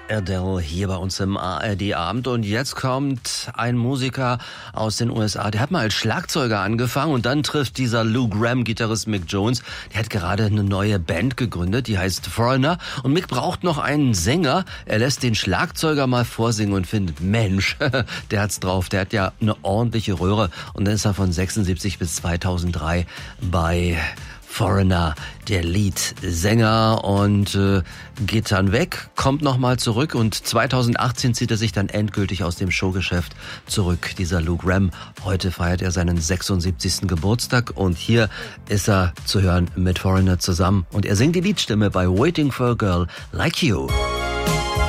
Adele hier bei uns im ARD-Abend. Und jetzt kommt ein Musiker aus den USA. Der hat mal als Schlagzeuger angefangen und dann trifft dieser Lou Gramm, Gitarrist Mick Jones. Der hat gerade eine neue Band gegründet, die heißt Foreigner. Und Mick braucht noch einen Sänger. Er lässt den Schlagzeuger mal vorsingen und findet, Mensch, der hat's drauf. Der hat ja eine ordentliche Röhre. Und dann ist er von 76 bis 2003 bei Foreigner, der Leadsänger, und geht dann weg, kommt nochmal zurück und 2018 zieht er sich dann endgültig aus dem Showgeschäft zurück, dieser Lou Gramm. Heute feiert er seinen 76. Geburtstag und hier ist er zu hören mit Foreigner zusammen und er singt die Liedstimme bei Waiting for a Girl Like You.